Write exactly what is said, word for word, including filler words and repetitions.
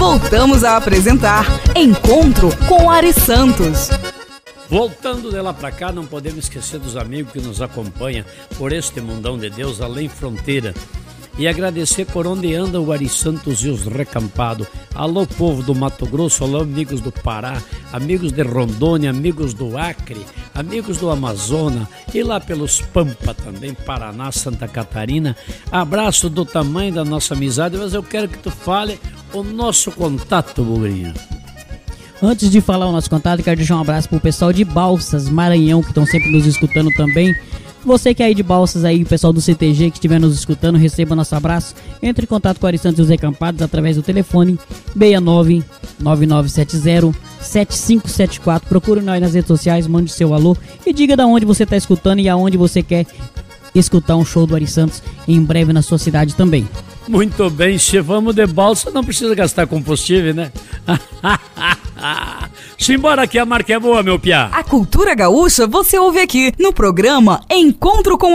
voltamos a apresentar Encontro com Ari Santos. Voltando de lá pra cá, não podemos esquecer dos amigos que nos acompanham por este mundão de Deus, além fronteira. E agradecer por onde anda o Ari Santos e os recampados. Alô, povo do Mato Grosso, alô, amigos do Pará, amigos de Rondônia, amigos do Acre, amigos do Amazonas e lá pelos Pampa também, Paraná, Santa Catarina. Abraço do tamanho da nossa amizade, mas eu quero que tu fale o nosso contato, Bugrinho. Antes de falar o nosso contato, quero deixar um abraço pro pessoal de Balsas, Maranhão, que estão sempre nos escutando também. Você que é aí de Balsas, aí, o pessoal do C T G que estiver nos escutando, receba nosso abraço. Entre em contato com o Ari Santos e os Recampados através do telefone seis nove nove nove sete zero sete cinco sete quatro. Procure nós nas redes sociais, mande seu alô e diga da onde você está escutando e aonde você quer escutar um show do Ari Santos em breve na sua cidade também. Muito bem, se vamos de balsa, não precisa gastar combustível, né? Simbora que a marca é boa, meu piá. A cultura gaúcha você ouve aqui no programa Encontro com